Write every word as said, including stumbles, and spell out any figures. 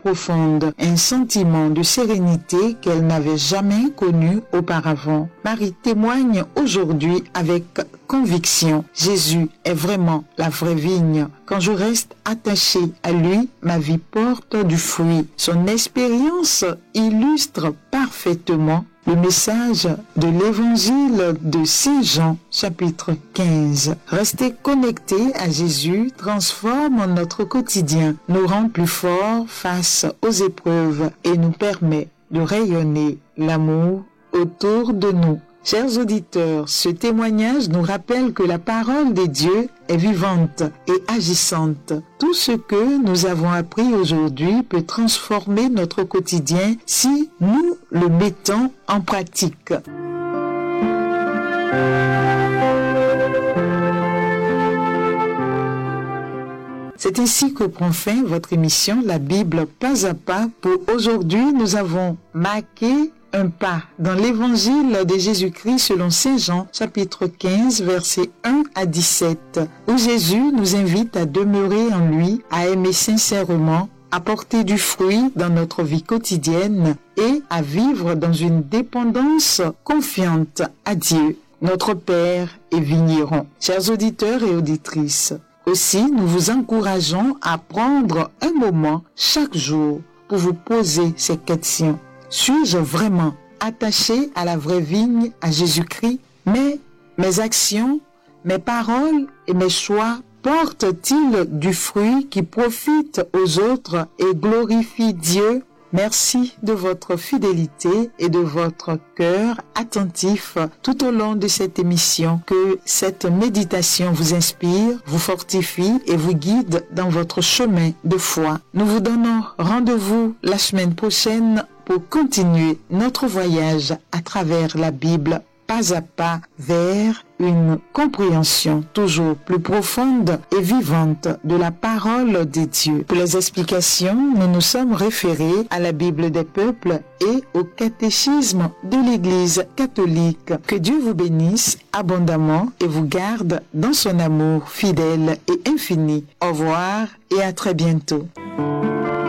profonde, un sentiment de sérénité qu'elle n'avait jamais connu auparavant. Marie témoigne aujourd'hui avec conviction. Jésus est vraiment la vraie vigne. Quand je reste attachée à lui, ma vie porte du fruit. Son expérience illustre parfaitement le message de l'évangile de Saint Jean, chapitre quinze. Rester connecté à Jésus transforme notre quotidien, nous rend plus forts face aux épreuves et nous permet de rayonner l'amour autour de nous. Chers auditeurs, ce témoignage nous rappelle que la parole de Dieu est vivante et agissante. Tout ce que nous avons appris aujourd'hui peut transformer notre quotidien si nous le mettons en pratique. C'est ainsi que prend fin votre émission La Bible pas à pas. Pour aujourd'hui, nous avons marqué un pas dans l'évangile de Jésus-Christ selon Saint Jean, chapitre quinze, versets un à dix-sept, où Jésus nous invite à demeurer en lui, à aimer sincèrement, à porter du fruit dans notre vie quotidienne et à vivre dans une dépendance confiante à Dieu, notre Père et vigneron. Chers auditeurs et auditrices, aussi nous vous encourageons à prendre un moment chaque jour pour vous poser ces questions. Suis-je vraiment attaché à la vraie vigne, à Jésus-Christ? Mais mes actions, mes paroles et mes choix portent-ils du fruit qui profite aux autres et glorifie Dieu? Merci de votre fidélité et de votre cœur attentif tout au long de cette émission. Que cette méditation vous inspire, vous fortifie et vous guide dans votre chemin de foi. Nous vous donnons rendez-vous la semaine prochaine pour continuer notre voyage à travers la Bible, pas à pas vers une compréhension toujours plus profonde et vivante de la parole de Dieu. Pour les explications, nous nous sommes référés à la Bible des peuples et au catéchisme de l'Église catholique. Que Dieu vous bénisse abondamment et vous garde dans son amour fidèle et infini. Au revoir et à très bientôt.